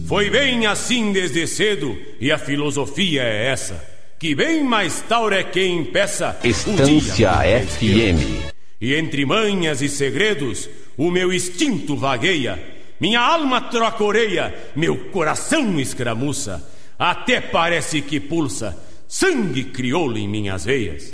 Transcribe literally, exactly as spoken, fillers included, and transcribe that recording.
Foi bem assim desde cedo, e a filosofia é essa, que bem mais taura é quem peça Estância F M. E entre manhas e segredos, o meu instinto vagueia, minha alma trocoreia, meu coração escramuça, até parece que pulsa sangue crioulo em minhas veias.